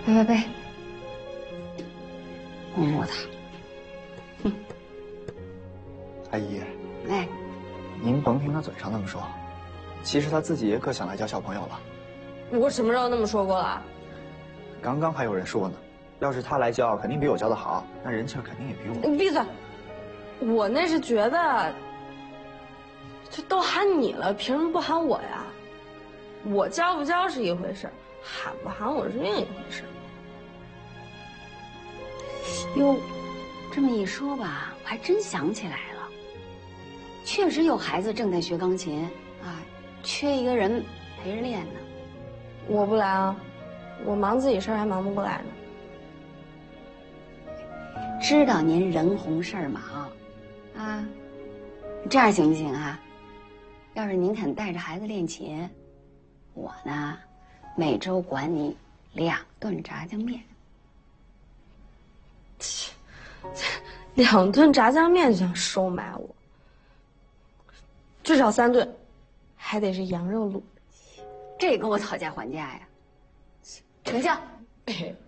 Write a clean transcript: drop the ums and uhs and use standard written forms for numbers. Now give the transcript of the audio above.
背，摸摸他。 阿姨， 哎， 您甭听他嘴上那么说，其实他自己也可想来交小朋友了。 我什么时候那么说过了？ 刚刚还有人说呢，要是他来交，肯定比我交的好，那人气肯定也比我。 你闭嘴！我那是觉得，这都喊你了，凭什么不喊我呀？我交不交是一回事，喊不喊我是另一回事。 哟，这么一说吧，我还真想起来了，确实有孩子正在学钢琴啊，缺一个人陪着练呢。 我不来啊，我忙自己事儿还忙不过来呢。 知道您人红事儿忙，啊，这样行不行啊？要是您肯带着孩子练琴，我呢，每周管你2顿炸酱面。 2顿炸酱面就想收买我，至少3顿，还得是羊肉卤。 这跟我讨价还价呀？成交。